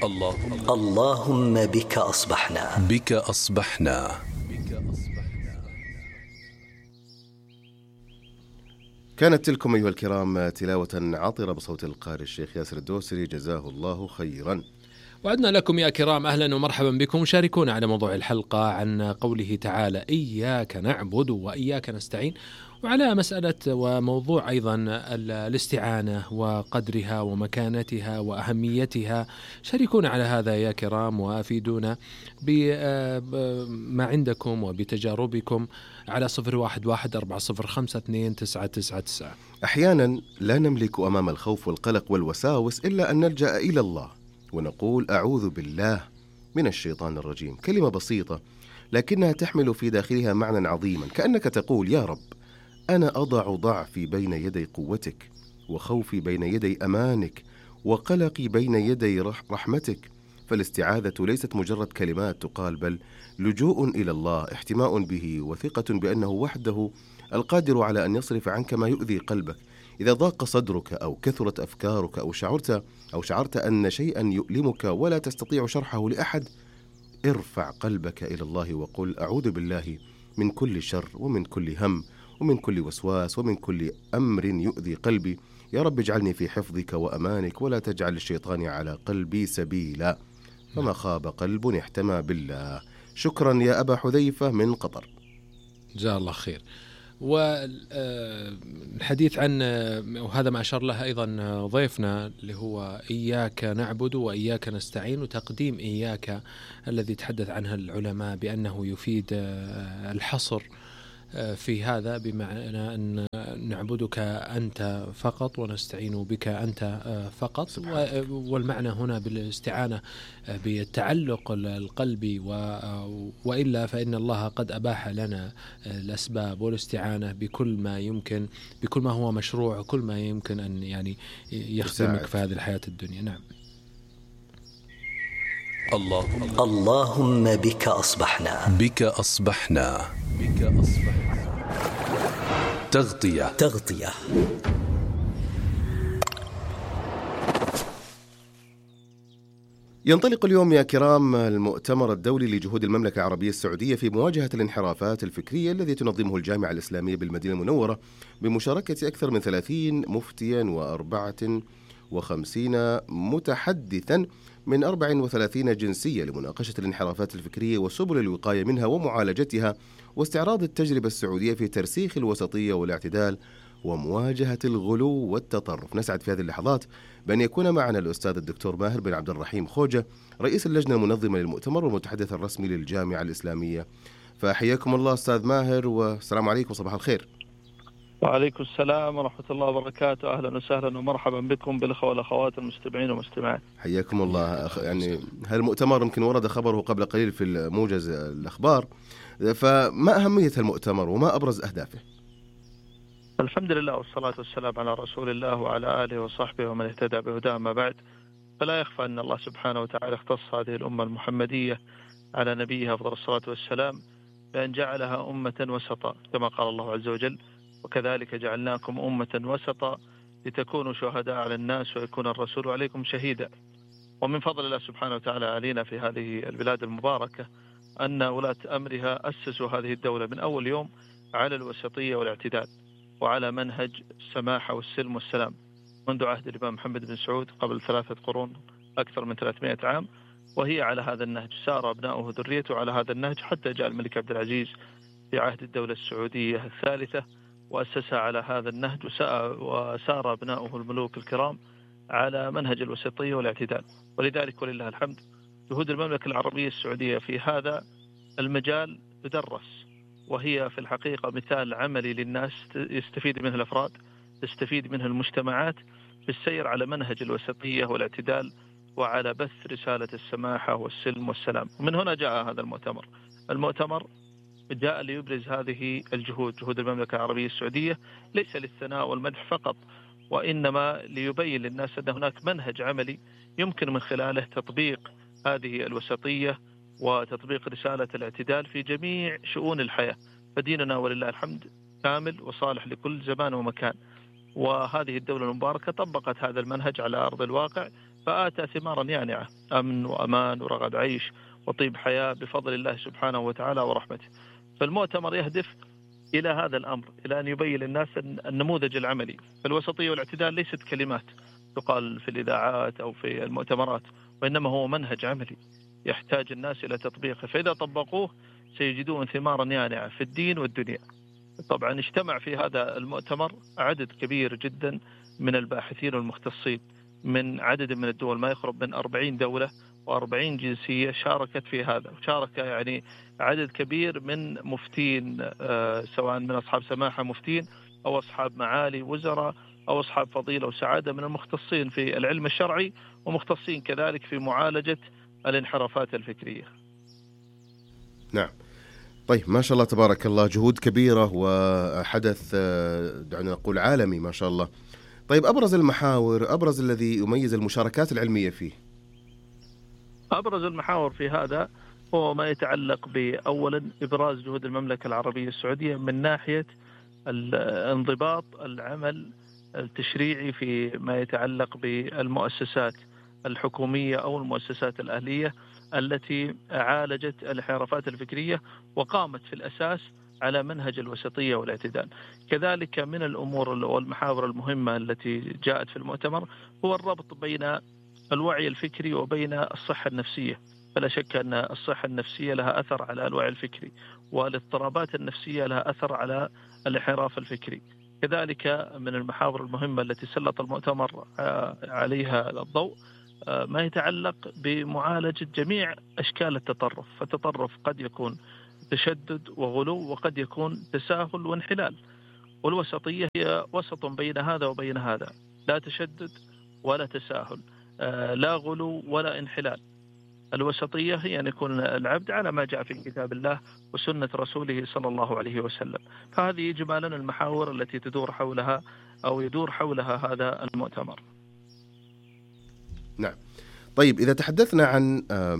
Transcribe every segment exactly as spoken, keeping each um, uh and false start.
اللهم اللهم بك أصبحنا بك أصبحنا. كانت تلكم أيها الكرام تلاوة عاطرة بصوت القارئ الشيخ ياسر الدوسري جزاه الله خيرا. وعدنا لكم يا كرام أهلا ومرحبا بكم. شاركونا على موضوع الحلقة عن قوله تعالى إياك نعبد وإياك نستعين، وعلى مسألة وموضوع أيضا الاستعانة وقدرها ومكانتها وأهميتها. شاركونا على هذا يا كرام وأفيدونا بما عندكم وبتجاربكم على صفر واحد واحد أربعة صفر خمسة اثنين تسعة تسعة تسعة. أحيانا لا نملك أمام الخوف والقلق والوساوس إلا أن نلجأ إلى الله ونقول أعوذ بالله من الشيطان الرجيم. كلمة بسيطة لكنها تحمل في داخلها معنى عظيما، كأنك تقول يا رب أنا أضع ضعفي بين يدي قوتك، وخوفي بين يدي أمانك، وقلقي بين يدي رحمتك. فالاستعاذة ليست مجرد كلمات تقال، بل لجوء إلى الله، احتماء به، وثقة بأنه وحده القادر على أن يصرف عنك ما يؤذي قلبك. إذا ضاق صدرك أو كثرت أفكارك أو شعرت أو شعرت أن شيئا يؤلمك ولا تستطيع شرحه لأحد، ارفع قلبك إلى الله وقل أعوذ بالله من كل شر ومن كل هم ومن كل وسواس ومن كل أمر يؤذي قلبي. يا رب اجعلني في حفظك وأمانك، ولا تجعل الشيطان على قلبي سبيلا. فما خاب قلب احتمى بالله. شكرا يا أبا حذيفة من قطر، جزاه الله خير. والحديث عن وهذا ما أشار له أيضا ضيفنا اللي هو إياك نعبد وإياك نستعين، وتقديم إياك الذي تحدث عنها العلماء بأنه يفيد الحصر في هذا، بمعنى أن نعبدك أنت فقط ونستعين بك أنت فقط. والمعنى هنا بالاستعانة بالتعلق القلبي، وإلا فإن الله قد أباح لنا الأسباب والاستعانة بكل ما يمكن، بكل ما هو مشروع، وكل ما يمكن أن يعني يخدمك في هذه الحياة الدنيا. نعم. اللهم اللهم بك أصبحنا بك أصبحنا بك أصبحنا. تغطية تغطية ينطلق اليوم يا كرام المؤتمر الدولي لجهود المملكة العربية السعودية في مواجهة الانحرافات الفكرية الذي تنظمه الجامعة الإسلامية بالمدينة المنورة بمشاركة أكثر من ثلاثين مفتيا وأربعة وخمسين متحدثا من أربع وثلاثين جنسية لمناقشة الانحرافات الفكرية وسبل الوقاية منها ومعالجتها، واستعراض التجربة السعودية في ترسيخ الوسطية والاعتدال ومواجهة الغلو والتطرف. نسعد في هذه اللحظات بأن يكون معنا الأستاذ الدكتور ماهر بن عبد الرحيم خوجة، رئيس اللجنة المنظمة للمؤتمر والمتحدث الرسمي للجامعة الإسلامية. فحياكم الله أستاذ ماهر، والسلام عليكم، صباح الخير. وعليكم السلام ورحمة الله وبركاته. أهلا وسهلا ومرحبا بكم بالأخوة والأخوات المستمعين والمستمعات. حياكم الله. يعني هالمؤتمر يمكن ورد خبره قبل قليل في موجز الأخبار، فما أهمية المؤتمر وما أبرز أهدافه؟ الحمد لله والصلاة والسلام على رسول الله وعلى آله وصحبه ومن اهتدى بهداه. ما بعد، فلا يخفى أن الله سبحانه وتعالى اختص هذه الأمة المحمدية على نبيها أفضل الصلاة والسلام بأن جعلها أمة وسطا، كما قال الله عز وجل وكذلك جعلناكم أمة وسطا لتكونوا شهداء على الناس ويكون الرسول عليكم شهيدا. ومن فضل الله سبحانه وتعالى علينا في هذه البلاد المباركة أن ولاة أمرها أسسوا هذه الدولة من أول يوم على الوسطية والاعتدال وعلى منهج السماحة والسلم والسلام منذ عهد الإمام محمد بن سعود قبل ثلاثة قرون، أكثر من ثلاثمائة عام، وهي على هذا النهج. سار أبناؤه وذريته على هذا النهج حتى جاء الملك عبد العزيز في عهد الدولة السعودية الثالثة وأسسها على هذا النهج، وسار أبناؤه الملوك الكرام على منهج الوسطية والاعتدال. ولذلك ولله الحمد جهود المملكة العربية السعودية في هذا المجال تدرس، وهي في الحقيقة مثال عملي للناس يستفيد منه الأفراد، تستفيد منه المجتمعات في السير على منهج الوسطية والاعتدال وعلى بث رسالة السماحة والسلم والسلام. ومن هنا جاء هذا المؤتمر. المؤتمر جاء ليبرز هذه الجهود، جهود المملكة العربية السعودية، ليس للثناء والمدح فقط، وإنما ليبين للناس أن هناك منهج عملي يمكن من خلاله تطبيق هذه الوسطية وتطبيق رسالة الاعتدال في جميع شؤون الحياة. فديننا ولله الحمد كامل وصالح لكل زمان ومكان، وهذه الدولة المباركة طبقت هذا المنهج على أرض الواقع فآتى ثمارا يانعة، أمن وأمان ورغد عيش وطيب حياة بفضل الله سبحانه وتعالى ورحمته. فالمؤتمر يهدف إلى هذا الأمر، إلى أن يبين للناس النموذج العملي. فالوسطية والاعتدال ليست كلمات تقال في الإذاعات أو في المؤتمرات، وإنما هو منهج عملي يحتاج الناس إلى تطبيقه، فإذا طبقوه سيجدون ثمارا يانعة في الدين والدنيا. طبعا اجتمع في هذا المؤتمر عدد كبير جدا من الباحثين والمختصين من عدد من الدول، ما يقرب من أربعين دولة وأربعين جنسية شاركت في هذا. شارك يعني عدد كبير من مفتين، آه سواء من أصحاب سماحة مفتين أو أصحاب معالي وزراء أو أصحاب فضيلة وسعادة من المختصين في العلم الشرعي، ومختصين كذلك في معالجة الانحرافات الفكرية. نعم. طيب ما شاء الله تبارك الله، جهود كبيرة وحدث دعنا نقول عالمي ما شاء الله. طيب أبرز المحاور، أبرز الذي يميز المشاركات العلمية فيه؟ أبرز المحاور في هذا هو ما يتعلق بأولا إبراز جهود المملكة العربية السعودية من ناحية الانضباط العمل التشريعي في ما يتعلق بالمؤسسات الحكومية أو المؤسسات الأهلية التي عالجت الانحرافات الفكرية وقامت في الأساس على منهج الوسطية والاعتدال. كذلك من الأمور والمحاور المهمة التي جاءت في المؤتمر هو الربط بين الوعي الفكري وبين الصحة النفسية. فلا شك أن الصحة النفسية لها أثر على الوعي الفكري، والاضطرابات النفسية لها أثر على الانحراف الفكري. كذلك من المحاور المهمة التي سلط المؤتمر عليها الضوء ما يتعلق بمعالجة جميع أشكال التطرف. فالتطرف قد يكون تشدد وغلو وقد يكون تساهل وانحلال، والوسطية هي وسط بين هذا وبين هذا، لا تشدد ولا تساهل، لا غلو ولا انحلال. الوسطية هي أن يكون العبد على ما جاء في كتاب الله وسنة رسوله صلى الله عليه وسلم. فهذه إجمالا المحاور التي تدور حولها أو يدور حولها هذا المؤتمر. نعم. طيب إذا تحدثنا عن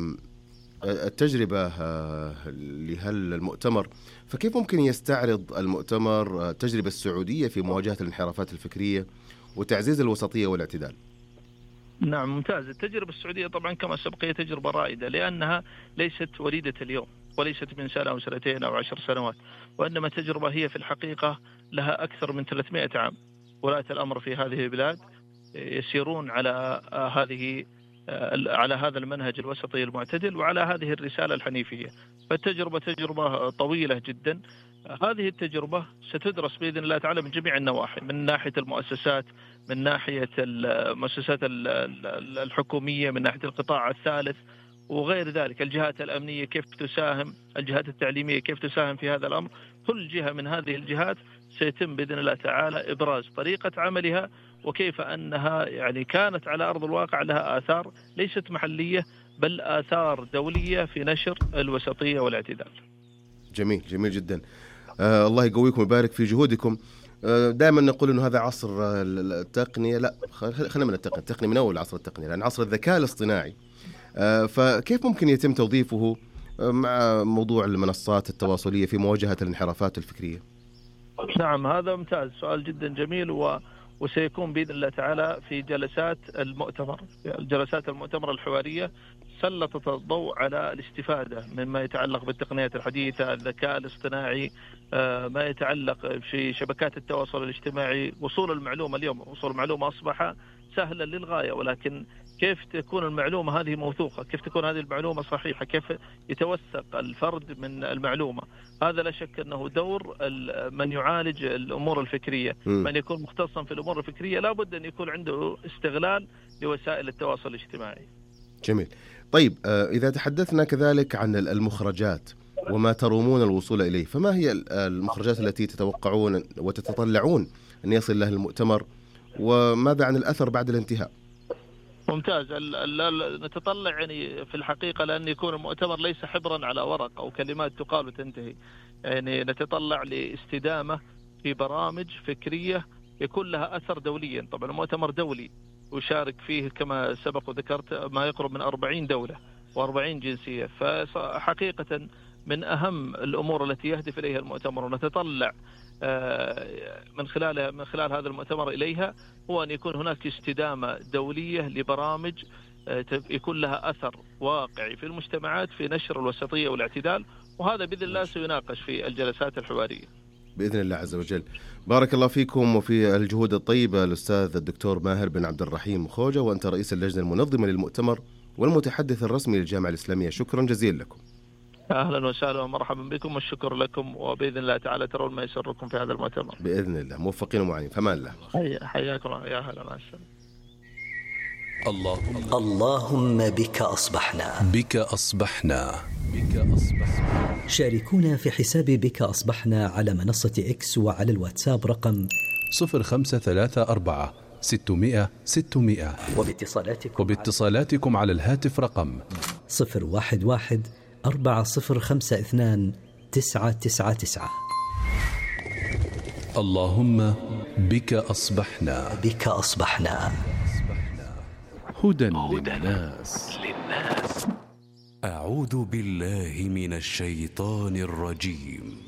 التجربة لهالمؤتمر، فكيف ممكن يستعرض المؤتمر التجربة السعودية في مواجهة الانحرافات الفكرية وتعزيز الوسطية والاعتدال؟ نعم ممتاز. التجربة السعودية طبعا كما سبق هي تجربة رائدة، لأنها ليست وليدة اليوم وليست من سنة أو سنتين أو عشر سنوات، وإنما تجربة هي في الحقيقة لها أكثر من ثلاثمائة عام. ولاة الأمر في هذه البلاد يسيرون على هذه على هذا المنهج الوسطي المعتدل وعلى هذه الرسالة الحنيفية. فالتجربة تجربة طويلة جدا. هذه التجربة ستدرس بإذن الله تعالى من جميع النواحي، من ناحية المؤسسات، من ناحية المؤسسات الحكومية، من ناحية القطاع الثالث وغير ذلك، الجهات الأمنية كيف تساهم، الجهات التعليمية كيف تساهم في هذا الأمر. كل جهة من هذه الجهات سيتم بإذن الله تعالى إبراز طريقة عملها وكيف أنها يعني كانت على أرض الواقع لها آثار ليست محلية بل آثار دولية في نشر الوسطية والاعتدال. جميل جميل جدا. آه الله يقويكم ويبارك في جهودكم. آه دائما نقول إنه هذا عصر التقنية، لا خلينا من التقنية، التقنية من أول عصر التقنية، لأن عصر الذكاء الاصطناعي. آه فكيف ممكن يتم توظيفه مع موضوع المنصات التواصلية في مواجهة الانحرافات الفكرية؟ نعم هذا ممتاز، سؤال جدا جميل، و وسيكون بإذن الله تعالى في جلسات المؤتمر، جلسات المؤتمر الحوارية سلطت الضوء على الاستفادة مما يتعلق بالتقنيات الحديثة، الذكاء الاصطناعي، ما يتعلق في شبكات التواصل الاجتماعي. وصول المعلومة اليوم، وصول المعلومة أصبح سهلا للغاية، ولكن كيف تكون المعلومة هذه موثوقة، كيف تكون هذه المعلومة صحيحة، كيف يتوثق الفرد من المعلومة. هذا لا شك أنه دور من يعالج الأمور الفكرية، من يكون مختصا في الأمور الفكرية لابد أن يكون عنده استغلال لوسائل التواصل الاجتماعي. جميل. طيب إذا تحدثنا كذلك عن المخرجات وما ترومون الوصول إليه، فما هي المخرجات التي تتوقعون وتتطلعون أن يصل لها المؤتمر، وماذا عن الأثر بعد الانتهاء؟ ممتاز. نتطلع يعني في الحقيقة لأن يكون المؤتمر ليس حبرا على ورق أو كلمات تقال وتنتهي، يعني نتطلع لاستدامة في برامج فكرية يكون لها أثر دوليا. طبعا المؤتمر دولي وشارك فيه كما سبق وذكرت ما يقرب من أربعين دولة وأربعين جنسية. فحقيقة من أهم الأمور التي يهدف إليها المؤتمر، ونتطلع من خلال من خلال هذا المؤتمر إليها هو أن يكون هناك استدامة دولية لبرامج يكون لها أثر واقعي في المجتمعات في نشر الوسطية والاعتدال، وهذا بإذن الله سيناقش في الجلسات الحوارية بإذن الله عز وجل. بارك الله فيكم وفي الجهود الطيبة الأستاذ الدكتور ماهر بن عبد الرحيم خوجة، وأنت رئيس اللجنة المنظمة للمؤتمر والمتحدث الرسمي للجامعة الإسلامية. شكرا جزيلا لكم. أهلا وسهلا ومرحبا بكم، والشكر لكم، وبإذن الله تعالى ترون ما يسركم في هذا المؤتمر بإذن الله. موفقين ومعين، فمان الله. حياكم الله. يا هلا، مع السلامة. اللهم اللهم بك أصبحنا. بك أصبحنا. بك أصبحنا. شاركونا في حساب بك أصبحنا على منصة إكس وعلى الواتساب رقم صفر خمسة ثلاثة أربعة ستمائة ستمائة، وباتصالاتكم وباتصالاتكم على الهاتف رقم صفر واحد واحد أربعة صفر خمسة اثنان تسعة تسعة تسعة. اللهم بك أصبحنا. بك أصبحنا. هدى للناس. أعوذ بالله من الشيطان الرجيم.